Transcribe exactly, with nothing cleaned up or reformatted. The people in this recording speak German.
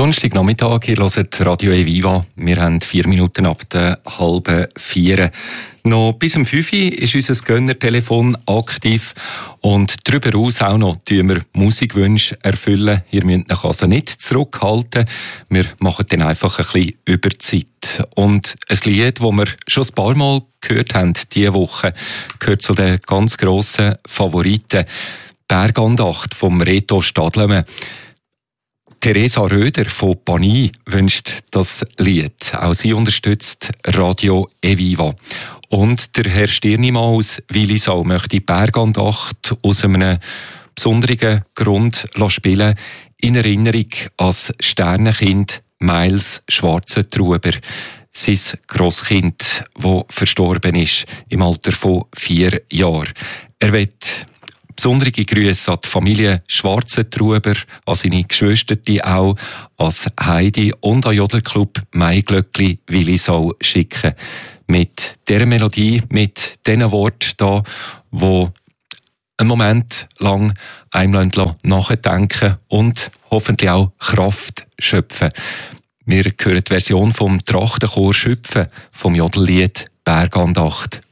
Donnerstagnachmittag, ihr hört Radio Eviva. Wir haben vier Minuten ab der halben vier. Noch bis um fünf Uhr ist unser Gönnertelefon aktiv und darüber hinaus auch noch tun wir Musikwünsche erfüllen. Ihr müsst euch also nicht zurückhalten. Wir machen dann einfach ein bisschen Überzeit. Und ein Lied, das wir schon ein paar Mal gehört haben diese Woche, gehört zu den ganz grossen Favoriten. Bergandacht vom Reto Stadlemann. Theresa Röder von Panie wünscht das Lied. Auch sie unterstützt Radio Eviva. Und der Herr Stirnimann aus Willisau möchte Bergandacht aus einem besonderen Grund spielen, in Erinnerung an das Sternenkind Miles Schwarzentruber, sein Grosskind, das verstorben ist im Alter von vier Jahren. Er wird besondere Grüße an die Familie Schwarzentruber, an seine Geschwister, die auch als Heidi und an Jodlerclub Maiglöckli Willisau schicken. Mit dieser Melodie, mit diesen Worten da, die einen Moment lang einem nachdenken und hoffentlich auch Kraft schöpfen. Wir hören die Version vom Trachtenchor Schöpfen vom Jodellied Bergandacht.